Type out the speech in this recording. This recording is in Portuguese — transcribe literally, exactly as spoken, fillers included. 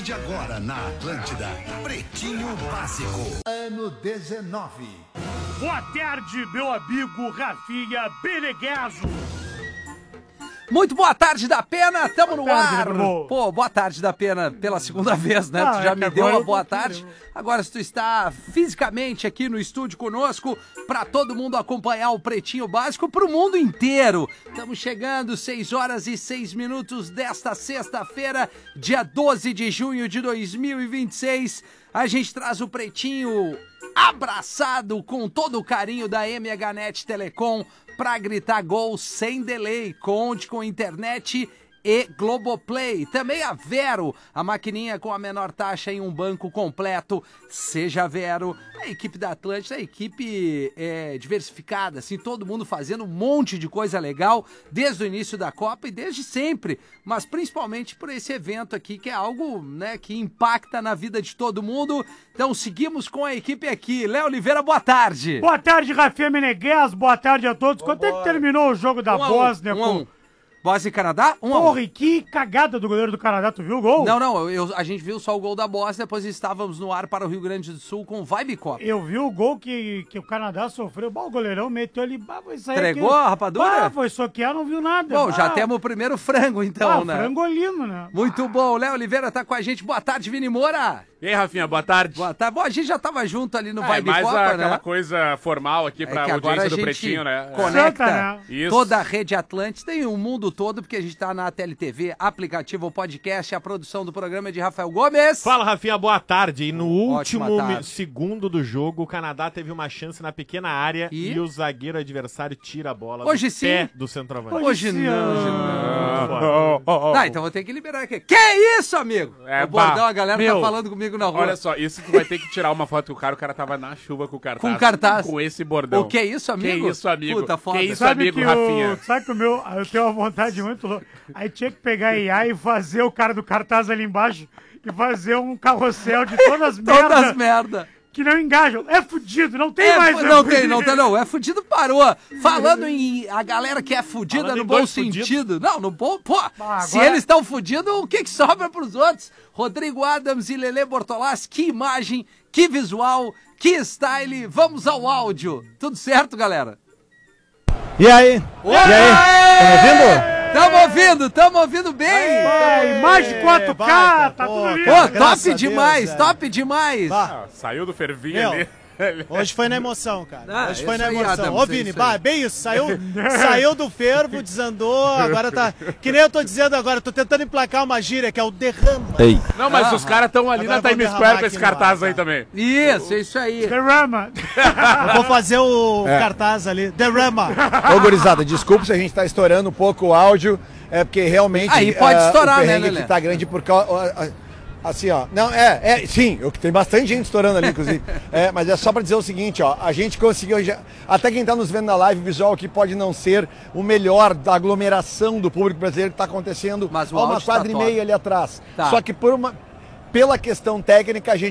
de agora na Atlântida, Pretinho Básico. Ano dezenove. Boa tarde, meu amigo Rafinha Beneguezo. Muito boa tarde da Pena, tamo no tarde, ar. meu Pô, boa tarde da Pena pela segunda vez, né? Ah, Tu já é me que deu agora uma eu boa tô tarde. aqui, Agora se tu está fisicamente aqui no estúdio conosco, pra todo mundo acompanhar o Pretinho Básico pro mundo inteiro. Estamos chegando, seis horas e seis minutos desta sexta-feira, dia doze de junho de dois mil e vinte e seis. A gente traz o Pretinho abraçado com todo o carinho da M H Net Telecom pra gritar gol sem delay. Conte com internet e Globoplay. Também a Vero, a maquininha com a menor taxa em um banco completo. Seja Vero. A equipe da Atlântida, a equipe é, diversificada, assim, todo mundo fazendo um monte de coisa legal desde o início da Copa e desde sempre, mas principalmente por esse evento aqui, que é algo, né, que impacta na vida de todo mundo. Então seguimos com a equipe aqui. Léo Oliveira, boa tarde. Boa tarde, Rafinha Menegues. Boa tarde a todos. Quanto é que terminou o jogo da Um a um, Bósnia um a um. com... Bósnia e Canadá? Um a um. Porra, e que cagada do goleiro do Canadá, tu viu o gol? Não, não, eu, a gente viu só o gol da Bósnia, depois estávamos no ar para o Rio Grande do Sul com Vibe Copa. Eu vi o gol que, que o Canadá sofreu. Bah, o goleirão meteu ali. Bah, foi sair Entregou aqui. a rapadura? Ah, foi soquear, não viu nada. Bom, já Ah, temos o primeiro frango então, ah, né? frangolino, né? Muito bom, Léo Oliveira tá com a gente. Boa tarde, Vini Moura. E aí, Rafinha, boa tarde. Boa tarde. Bom, a gente já tava junto ali no É, Vibe mais Copa, a- né? aquela coisa formal aqui É pra que agora audiência a do gente Pretinho, né? conecta Santa, né? Isso. toda a rede Atlântida e o mundo todo, porque a gente tá na T L T V, aplicativo, podcast, a produção do programa é de Rafael Gomes. Fala, Rafinha, boa tarde. E no Ótima último tarde. mi- segundo do jogo, o Canadá teve uma chance na pequena área E? e, o zagueiro adversário tira a bola Hoje do sim. pé do centroavante. Hoje sim, não, ah. hoje não. Oh, oh, oh. Tá, então vou ter que liberar aqui. Que isso, amigo? É, o bordão, bah. a galera Meu, tá falando comigo na rua. Olha só, isso tu vai ter que tirar uma foto com o cara, o cara tava na chuva com o cartaz. Com cartaz. Com esse bordão. O que é isso, amigo? Que isso, amigo? Puta, foda. Que isso, Sabe amigo, que Rafinha? o, sabe que o meu, eu tenho uma vontade muito louca. Aí tinha que pegar a I A e fazer o cara do cartaz ali embaixo e fazer um carrossel de todas as Todas as merdas merda. que não engajam. É fudido, não tem É, mais. fu- é não fudido. tem, não tem, não. É fudido, parou. Falando em a galera que é fudida Falando no em bom dois fudidos. sentido. Não, no bom. Pô, Ah, se agora- eles estão fudidos, o que, que sobra pros outros? Rodrigo Adams e Lelê Bortolassi, que imagem, que visual, que style. Vamos ao áudio. Tudo certo, galera? E aí? Oi! E aí? Tá me ouvindo? Tamo ouvindo, tamo ouvindo bem. Vai, imagem quatro K, vai, tá pô, tudo lindo. Pô, Graças top a demais, Deus, top demais. Bah, Ah, saiu do fervinho Meu, ali. hoje foi na emoção, cara. Ah, hoje foi isso na aí, emoção. Adams, Ô, é Vini, isso aí. bah, bem isso. Saiu, saiu do fervo, desandou, agora tá... Que nem eu tô dizendo agora, tô tentando emplacar uma gíria, que é o derrama. Não, mas Ah, os caras estão ali agora na vou Times derramar Square com esse aqui no ar, cartaz aí tá? também. Isso, isso aí. Derrama. Eu vou fazer o cartaz ali. Derrama. Ô, gurizada, desculpa se a gente tá estourando um pouco o áudio, é porque realmente Aí pode eh, estourar, o né, perrengue Lelé? aqui tá grande por causa... Assim, ó, não, é, é, sim, eu, tem bastante gente estourando ali, inclusive, é, mas é só pra dizer o seguinte, ó, a gente conseguiu, já, até quem tá nos vendo na live, o visual aqui pode não ser o melhor da aglomeração do público brasileiro que tá acontecendo Mas o há uma áudio tá quadra e top. meia ali atrás, Tá. só que por uma, pela questão técnica, a gente